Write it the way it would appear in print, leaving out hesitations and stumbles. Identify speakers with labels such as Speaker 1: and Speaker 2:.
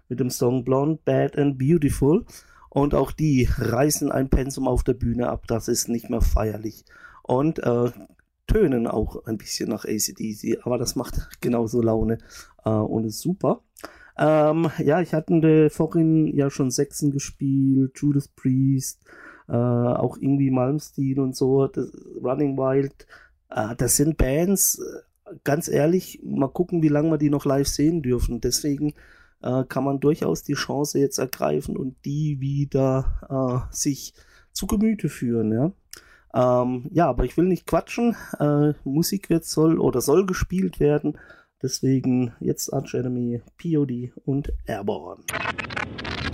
Speaker 1: mit dem Song Blonde, Bad and Beautiful. Und auch die reißen ein Pensum auf der Bühne ab, das ist nicht mehr feierlich. Und tönen auch ein bisschen nach AC/DC, aber das macht genauso Laune und ist super. Ja, ich hatte vorhin ja schon Saxon gespielt, Judas Priest, auch irgendwie Malmsteen und so, Running Wild. Das sind Bands, ganz ehrlich, mal gucken, wie lange wir die noch live sehen dürfen. Deswegen kann man durchaus die Chance jetzt ergreifen und die wieder sich zu Gemüte führen, ja. Ja, aber ich will nicht quatschen. Musik soll gespielt werden. Deswegen jetzt Arch Enemy, POD und Airborne.